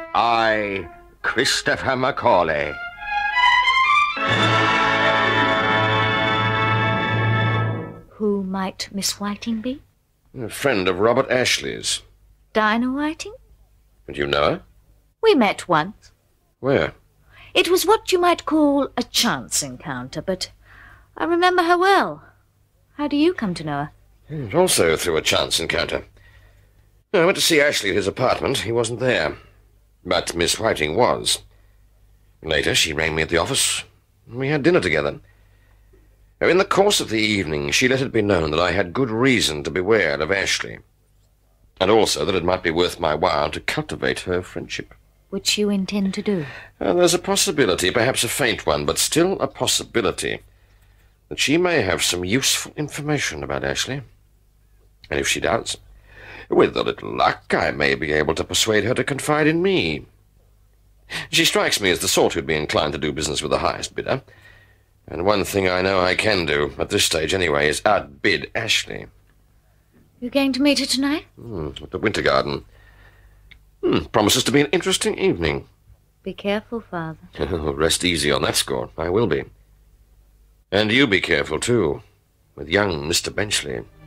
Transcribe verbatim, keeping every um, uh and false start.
I, Christopher Macaulay. Who might Miss Whiting be? A friend of Robert Ashley's. Dinah Whiting? And you know her? We met once. Where? It was what you might call a chance encounter, but I remember her well. How do you come to know her? It was also through a chance encounter. I went to see Ashley at his apartment. He wasn't there. But Miss Whiting was. Later, she rang me at the office. We had dinner together. In the course of the evening, she let it be known that I had good reason to beware of Ashley, and also that it might be worth my while to cultivate her friendship. Which you intend to do? Uh, there's a possibility, perhaps a faint one, but still a possibility, that she may have some useful information about Ashley. And if she does, with a little luck, I may be able to persuade her to confide in me. She strikes me as the sort who'd be inclined to do business with the highest bidder. And one thing I know I can do, at this stage anyway, is outbid Ashley. You going to meet her tonight? Mm, at the Winter Garden. Hmm, promises to be an interesting evening. Be careful, Father. Oh, rest easy on that score. I will be. And you be careful, too, with young Mister Benchley.